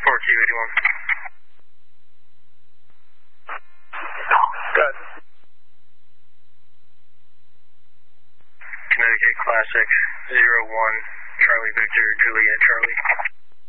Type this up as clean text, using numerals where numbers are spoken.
4Q81. Good. Connecticut Classic 01, Charlie Victor, Juliet Charlie.